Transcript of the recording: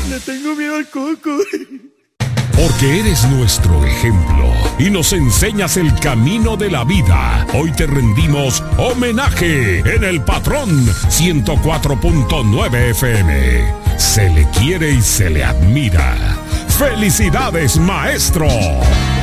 Le tengo miedo al coco. Porque eres nuestro ejemplo y nos enseñas el camino de la vida. Hoy te rendimos homenaje en El Patrón 104.9 FM. Se le quiere y se le admira. ¡Felicidades, maestro!